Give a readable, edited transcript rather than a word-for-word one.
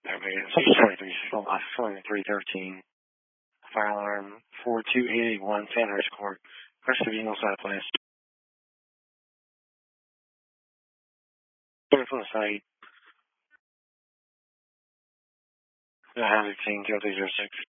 Okay, 623, 313. Fire alarm 4281, Sandhurst Court. West Savino Southwest. Clear from the site. The hazard scene 0306.